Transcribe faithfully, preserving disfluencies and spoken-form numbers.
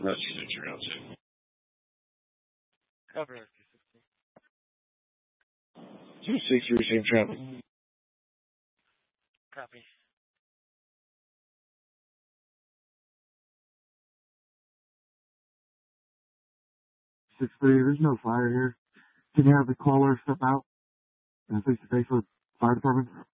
That's signature out too. Cover two sixty, receiving traffic. Copy. six three, there's no fire here. Can you have the caller step out and face to face with fire department?